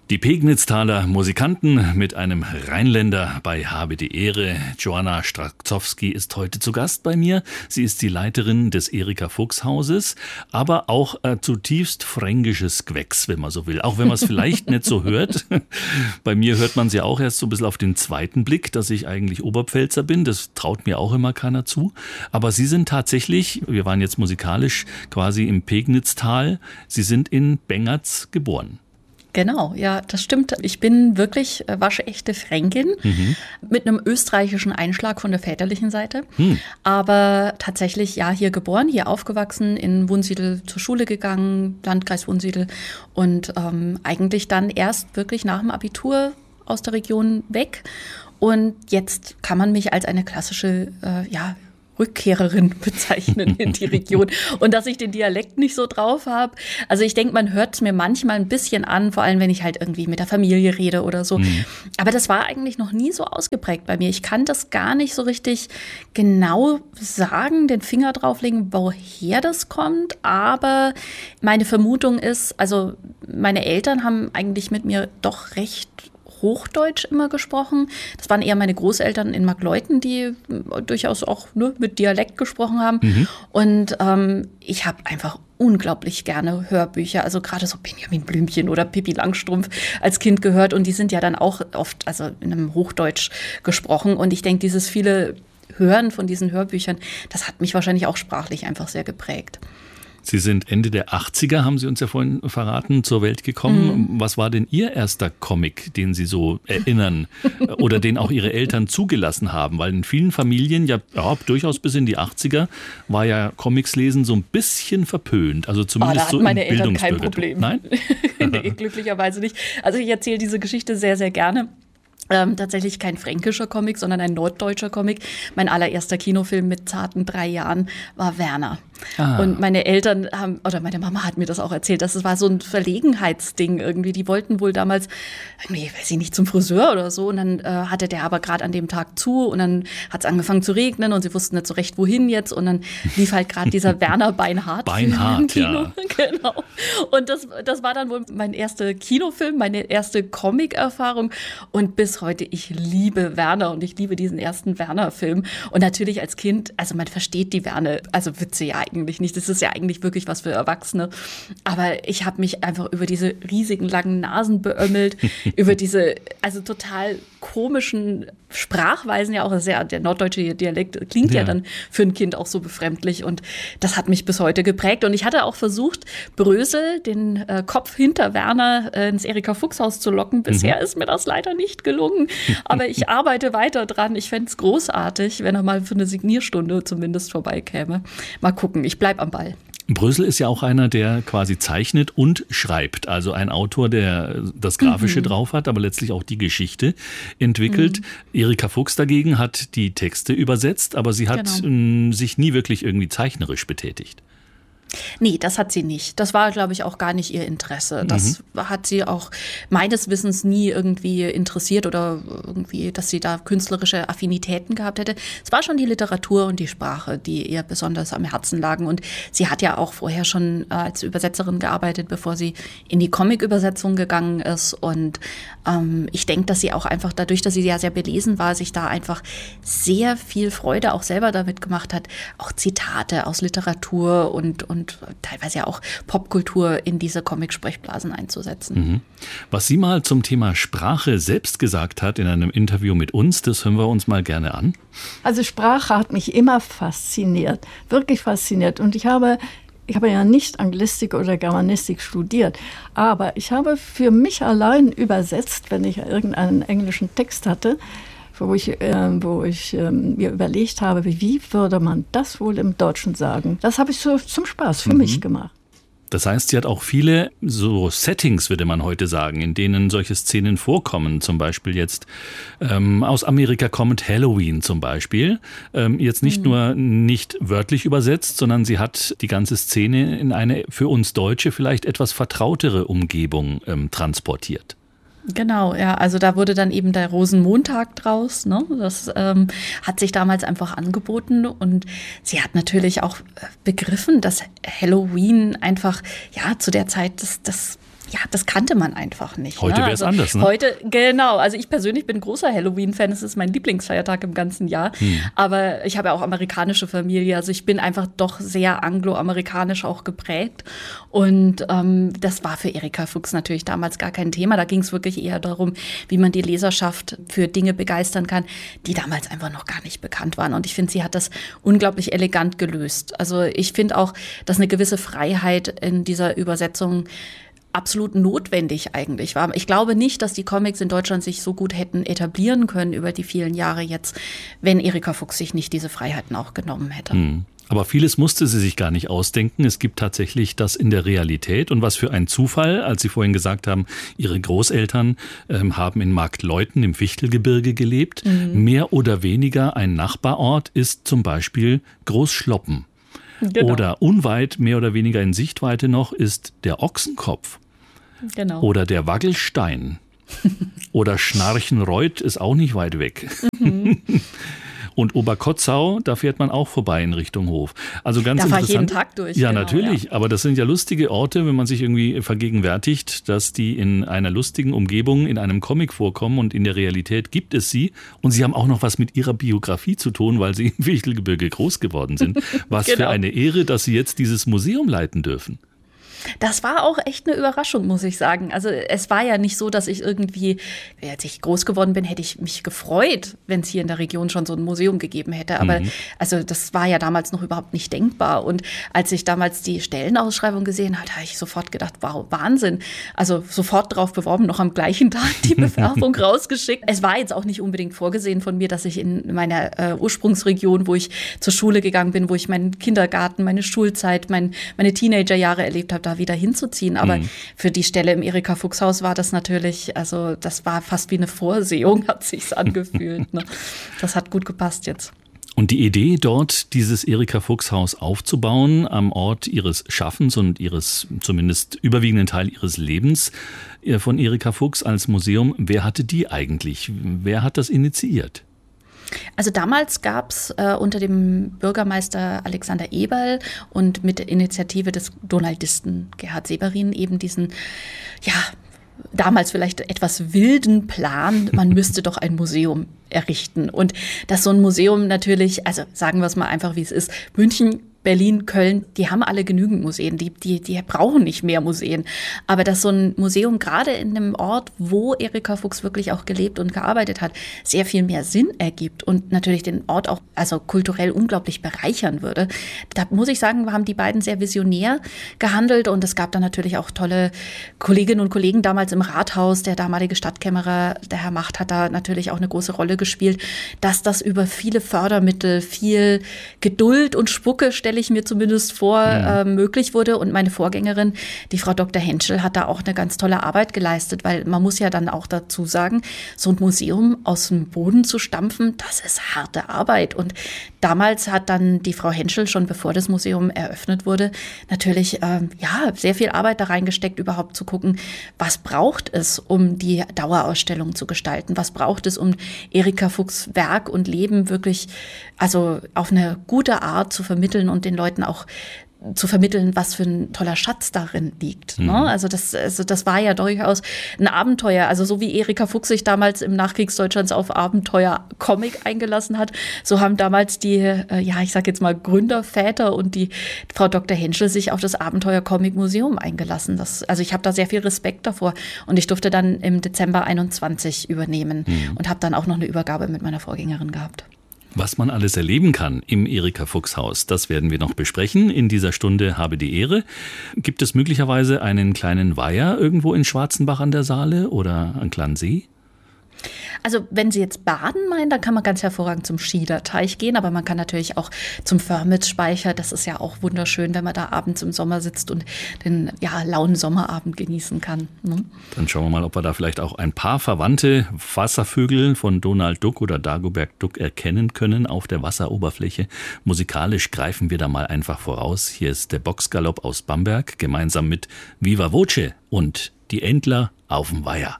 Die Pegnitztaler Musikanten mit einem Rheinländer bei Habe die Ehre. Joanna Strakowski ist heute zu Gast bei mir. Sie ist die Leiterin des Erika-Fuchs-Hauses, aber auch zutiefst fränkisches Gewächs, wenn man so will. Auch wenn man es vielleicht nicht so hört. Bei mir hört man sie auch erst so ein bisschen auf den zweiten Blick, dass ich eigentlich Oberpfälzer bin. Das traut mir auch immer keiner zu. Aber Sie sind tatsächlich, wir waren jetzt musikalisch quasi im Pegnitztal, Sie sind in Bengerz geboren. Genau, ja, das stimmt. Ich bin wirklich waschechte Fränkin mit einem österreichischen Einschlag von der väterlichen Seite. Aber tatsächlich, ja, hier geboren, hier aufgewachsen, in Wunsiedel zur Schule gegangen, Landkreis Wunsiedel. Und eigentlich dann erst wirklich nach dem Abitur aus der Region weg. Und jetzt kann man mich als eine klassische, Rückkehrerin bezeichnen in die Region und dass ich den Dialekt nicht so drauf habe. Also ich denke, man hört es mir manchmal ein bisschen an, vor allem wenn ich halt irgendwie mit der Familie rede oder so. Aber das war eigentlich noch nie so ausgeprägt bei mir. Ich kann das gar nicht so richtig genau sagen, den Finger drauflegen, woher das kommt. Aber meine Vermutung ist, also meine Eltern haben eigentlich mit mir doch recht Hochdeutsch immer gesprochen. Das waren eher meine Großeltern in Markleuten, die durchaus auch mit Dialekt gesprochen haben. Und ich habe einfach unglaublich gerne Hörbücher, also gerade so Benjamin Blümchen oder Pippi Langstrumpf als Kind gehört. Und die sind ja dann auch oft in einem Hochdeutsch gesprochen. Und ich denke, dieses viele Hören von diesen Hörbüchern, das hat mich wahrscheinlich auch sprachlich einfach sehr geprägt. Sie sind Ende der 80er, haben Sie uns ja vorhin verraten, zur Welt gekommen. Was war denn Ihr erster Comic, den Sie so erinnern oder den auch Ihre Eltern zugelassen haben? Weil in vielen Familien, ja durchaus bis in die 80er, war ja Comics lesen so ein bisschen verpönt. Also zumindest da so hatten meine im Eltern kein Bildungsbürgertum. Problem. Nein? Nee, glücklicherweise nicht. Also ich erzähle diese Geschichte sehr, sehr gerne. Tatsächlich kein fränkischer Comic, sondern ein norddeutscher Comic. Mein allererster Kinofilm mit zarten 3 Jahren war Werner. Und meine Eltern meine Mama hat mir das auch erzählt, das war so ein Verlegenheitsding irgendwie. Die wollten wohl damals, weiß ich nicht, zum Friseur oder so. Und dann hatte der aber gerade an dem Tag zu und dann hat es angefangen zu regnen und sie wussten nicht so recht, wohin jetzt. Und dann lief halt gerade dieser Werner Beinhardt im Kino. Ja. Genau. Und das war dann wohl mein erster Kinofilm, meine erste Comic-Erfahrung. Und bis heute, ich liebe Werner und ich liebe diesen ersten Werner-Film. Und natürlich als Kind, also man versteht die Witze ja eigentlich nicht. Das ist ja eigentlich wirklich was für Erwachsene. Aber ich habe mich einfach über diese riesigen langen Nasen beömmelt, über diese total komischen Sprachweisen ja auch. Der norddeutsche Dialekt klingt ja dann für ein Kind auch so befremdlich. Und das hat mich bis heute geprägt. Und ich hatte auch versucht, Brösel, den Kopf hinter Werner, ins Erika-Fuchs-Haus zu locken. Bisher ist mir das leider nicht gelungen. Aber ich arbeite weiter dran. Ich fände es großartig, wenn er mal für eine Signierstunde zumindest vorbeikäme. Mal gucken, ich bleib am Ball. Brösel ist ja auch einer, der quasi zeichnet und schreibt. Also ein Autor, der das Grafische drauf hat, aber letztlich auch die Geschichte entwickelt. Erika Fuchs dagegen hat die Texte übersetzt, aber sie hat sich nie wirklich irgendwie zeichnerisch betätigt. Nee, das hat sie nicht. Das war, glaube ich, auch gar nicht ihr Interesse. Das hat sie auch meines Wissens nie irgendwie interessiert oder irgendwie, dass sie da künstlerische Affinitäten gehabt hätte. Es war schon die Literatur und die Sprache, die ihr besonders am Herzen lagen. Und sie hat ja auch vorher schon als Übersetzerin gearbeitet, bevor sie in die Comic-Übersetzung gegangen ist. Und ich denke, dass sie auch einfach dadurch, dass sie ja sehr belesen war, sich da einfach sehr viel Freude auch selber damit gemacht hat, auch Zitate aus Literatur und teilweise ja auch Popkultur in diese Comic-Sprechblasen einzusetzen. Was sie mal zum Thema Sprache selbst gesagt hat in einem Interview mit uns, das hören wir uns mal gerne an. Also Sprache hat mich immer fasziniert, wirklich fasziniert. Und ich habe ja nicht Anglistik oder Germanistik studiert, aber ich habe für mich allein übersetzt, wenn ich irgendeinen englischen Text hatte, wo ich mir überlegt habe, wie würde man das wohl im Deutschen sagen. Das habe ich so zum Spaß für mich gemacht. Das heißt, sie hat auch viele so Settings, würde man heute sagen, in denen solche Szenen vorkommen. Zum Beispiel jetzt aus Amerika kommt Halloween zum Beispiel. Jetzt nicht nur nicht wörtlich übersetzt, sondern sie hat die ganze Szene in eine für uns Deutsche vielleicht etwas vertrautere Umgebung transportiert. Genau, ja, also da wurde dann eben der Rosenmontag draus, ne? Das hat sich damals einfach angeboten und sie hat natürlich auch begriffen, dass Halloween einfach, ja, zu der Zeit das das kannte man einfach nicht. Heute wäre es anders, ne? Heute, genau. Also ich persönlich bin großer Halloween-Fan. Es ist mein Lieblingsfeiertag im ganzen Jahr. Aber ich habe ja auch amerikanische Familie. Also ich bin einfach doch sehr angloamerikanisch auch geprägt. Und das war für Erika Fuchs natürlich damals gar kein Thema. Da ging es wirklich eher darum, wie man die Leserschaft für Dinge begeistern kann, die damals einfach noch gar nicht bekannt waren. Und ich finde, sie hat das unglaublich elegant gelöst. Also ich finde auch, dass eine gewisse Freiheit in dieser Übersetzung absolut notwendig eigentlich war. Ich glaube nicht, dass die Comics in Deutschland sich so gut hätten etablieren können über die vielen Jahre jetzt, wenn Erika Fuchs sich nicht diese Freiheiten auch genommen hätte. Aber vieles musste sie sich gar nicht ausdenken. Es gibt tatsächlich das in der Realität. Und was für ein Zufall, als Sie vorhin gesagt haben, Ihre Großeltern haben in Marktleuthen im Fichtelgebirge gelebt. Mehr oder weniger ein Nachbarort ist zum Beispiel Großschloppen. Genau. Oder unweit, mehr oder weniger in Sichtweite noch, ist der Ochsenkopf. Genau. Oder der Waggelstein. Oder Schnarchenreuth ist auch nicht weit weg. Und Oberkotzau, da fährt man auch vorbei in Richtung Hof. Also ganz interessant. Da fahre ich jeden Tag durch. Ja, genau, natürlich. Ja. Aber das sind ja lustige Orte, wenn man sich irgendwie vergegenwärtigt, dass die in einer lustigen Umgebung in einem Comic vorkommen und in der Realität gibt es sie. Und sie haben auch noch was mit ihrer Biografie zu tun, weil sie im Fichtelgebirge groß geworden sind. Was für eine Ehre, dass sie jetzt dieses Museum leiten dürfen. Das war auch echt eine Überraschung, muss ich sagen. Also es war ja nicht so, dass ich irgendwie, als ich groß geworden bin, hätte ich mich gefreut, wenn es hier in der Region schon so ein Museum gegeben hätte. Aber also das war ja damals noch überhaupt nicht denkbar. Und als ich damals die Stellenausschreibung gesehen habe, habe ich sofort gedacht, wow, Wahnsinn. Also sofort drauf beworben, noch am gleichen Tag die Bewerbung rausgeschickt. Es war jetzt auch nicht unbedingt vorgesehen von mir, dass ich in meiner Ursprungsregion, wo ich zur Schule gegangen bin, wo ich meinen Kindergarten, meine Schulzeit, meine Teenagerjahre erlebt habe, da wieder hinzuziehen. Aber für die Stelle im Erika Fuchs Haus war das natürlich, also das war fast wie eine Vorsehung, hat sich's angefühlt. Ne? Das hat gut gepasst jetzt. Und die Idee, dort dieses Erika Fuchs Haus aufzubauen, am Ort ihres Schaffens und ihres zumindest überwiegenden Teil ihres Lebens von Erika Fuchs als Museum, wer hatte die eigentlich? Wer hat das initiiert? Also damals gab es unter dem Bürgermeister Alexander Eberl und mit der Initiative des Donaldisten Gerhard Severin eben diesen, damals vielleicht etwas wilden Plan, man müsste doch ein Museum errichten. Und dass so ein Museum natürlich, also sagen wir es mal einfach, wie es ist, München, Berlin, Köln, die haben alle genügend Museen, die brauchen nicht mehr Museen. Aber dass so ein Museum gerade in einem Ort, wo Erika Fuchs wirklich auch gelebt und gearbeitet hat, sehr viel mehr Sinn ergibt und natürlich den Ort auch also kulturell unglaublich bereichern würde. Da muss ich sagen, haben die beiden sehr visionär gehandelt und es gab dann natürlich auch tolle Kolleginnen und Kollegen damals im Rathaus. Der damalige Stadtkämmerer, der Herr Macht, hat da natürlich auch eine große Rolle gespielt, dass das über viele Fördermittel, viel Geduld und Spucke, stelle ich mir zumindest vor, möglich wurde. Und meine Vorgängerin, die Frau Dr. Henschel, hat da auch eine ganz tolle Arbeit geleistet, weil man muss ja dann auch dazu sagen, so ein Museum aus dem Boden zu stampfen, das ist harte Arbeit. Und damals hat dann die Frau Henschel, schon bevor das Museum eröffnet wurde, natürlich sehr viel Arbeit da reingesteckt, überhaupt zu gucken, was braucht es, um die Dauerausstellung zu gestalten? Was braucht es, um Erika Fuchs Werk und Leben wirklich also auf eine gute Art zu vermitteln und den Leuten auch zu vermitteln, was für ein toller Schatz darin liegt. Ne? Also das war ja durchaus ein Abenteuer. Also so wie Erika Fuchs sich damals im Nachkriegsdeutschlands auf Abenteuer-Comic eingelassen hat, so haben damals die, ich sag jetzt mal Gründerväter und die Frau Dr. Henschel sich auf das Abenteuer-Comic-Museum eingelassen. Also ich habe da sehr viel Respekt davor und ich durfte dann im Dezember 21 übernehmen und habe dann auch noch eine Übergabe mit meiner Vorgängerin gehabt. Was man alles erleben kann im Erika Fuchs Haus, das werden wir noch besprechen. In dieser Stunde habe die Ehre. Gibt es möglicherweise einen kleinen Weiher irgendwo in Schwarzenbach an der Saale oder einen kleinen See? Also wenn Sie jetzt baden meinen, dann kann man ganz hervorragend zum Schiederteich gehen, aber man kann natürlich auch zum Förmitz-Speicher. Das ist ja auch wunderschön, wenn man da abends im Sommer sitzt und den lauen Sommerabend genießen kann. Ne? Dann schauen wir mal, ob wir da vielleicht auch ein paar verwandte Wasservögel von Donald Duck oder Dagobert Duck erkennen können auf der Wasseroberfläche. Musikalisch greifen wir da mal einfach voraus. Hier ist der Boxgalopp aus Bamberg, gemeinsam mit Viva Voce und die Entler auf dem Weiher.